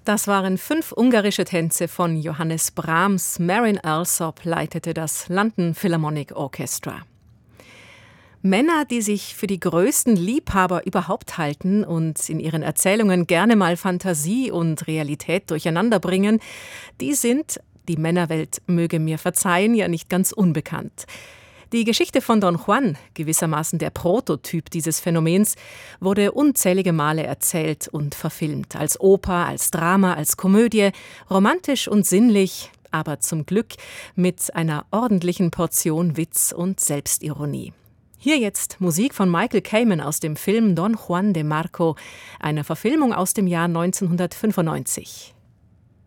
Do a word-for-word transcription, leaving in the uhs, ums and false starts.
Das waren fünf ungarische Tänze von Johannes Brahms. Marin Alsop leitete das London Philharmonic Orchestra. Männer, die sich für die größten Liebhaber überhaupt halten und in ihren Erzählungen gerne mal Fantasie und Realität durcheinander bringen, die sind, die Männerwelt möge mir verzeihen, ja nicht ganz unbekannt. Die Geschichte von Don Juan, gewissermaßen der Prototyp dieses Phänomens, wurde unzählige Male erzählt und verfilmt. Als Oper, als Drama, als Komödie, romantisch und sinnlich, aber zum Glück mit einer ordentlichen Portion Witz und Selbstironie. Hier jetzt Musik von Michael Kamen aus dem Film Don Juan de Marco, einer Verfilmung aus dem Jahr neunzehnhundertfünfundneunzig.